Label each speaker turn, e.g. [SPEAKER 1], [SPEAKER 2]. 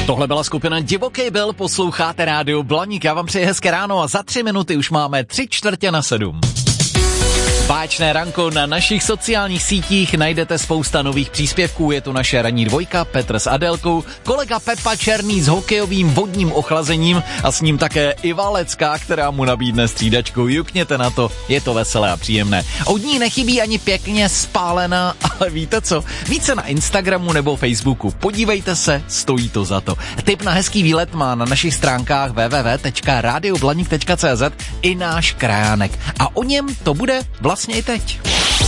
[SPEAKER 1] Tohle byla skupina Divoký Bill, posloucháte rádio Blaník. Já vám přeji hezké ráno a za 3 minuty už máme 6:45. Báječné ranko, na našich sociálních sítích najdete spousta nových příspěvků, je tu naše ranní dvojka Petr s Adélkou, kolega Pepa Černý s hokejovým vodním ochlazením a s ním také Iva Lecká, která mu nabídne střídačku. Jukněte na to, je to veselé a příjemné. Od ní nechybí ani pěkně spálená, ale víte co? Více na Instagramu nebo Facebooku. Podívejte se, stojí to za to. Tip na hezký výlet má na našich stránkách www.radioblanik.cz i náš krajánek. A o něm to bude vlastně i teď.